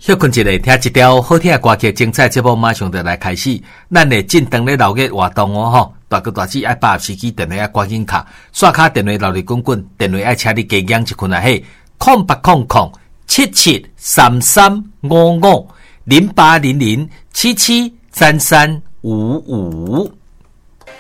休困一下，听一条好听的歌曲，精彩节目马上就来开始。咱的进堂咧闹热活动哦吼，大哥大姐爱把握时机，电话要赶紧卡，刷卡电话闹热滚滚，电话爱请你加养一困啊嘿，08007733550800773355。